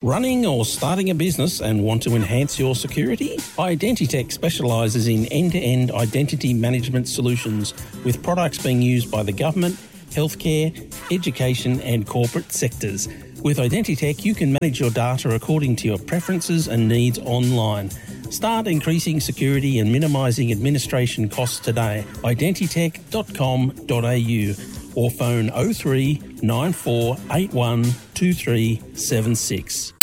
Running or starting a business and want to enhance your security? Identitech specialises in end-to-end identity management solutions with products being used by the government, healthcare, education and corporate sectors. With Identitech, you can manage your data according to your preferences and needs online. Start increasing security and minimising administration costs today. Identitech.com.au or phone 03 94 81 2376.